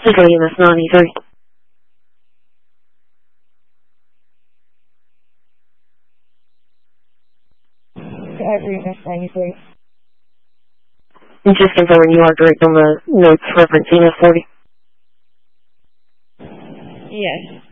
Central EMS 93. EMS 93. And just confirming you are correct on the notes reference EMS 40. Yes.